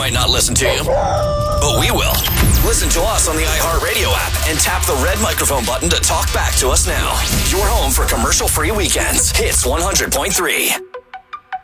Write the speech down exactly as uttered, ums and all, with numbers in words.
might not listen to you, but we will. Listen to us on the iHeartRadio app and tap the red microphone button to talk back to us now. Your home for commercial-free weekends. Hits one hundred point three.